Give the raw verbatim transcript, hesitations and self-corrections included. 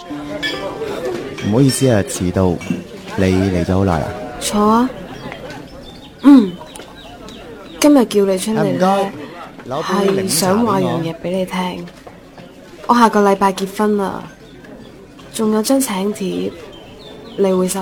唔好意思啊，遲到。你嚟咗好耐啦。 坐啊。嗯，今日叫你出嚟唔該， 咧，係想話樣嘢俾你聽。我下個禮拜結婚啦，仲有張請帖，你會收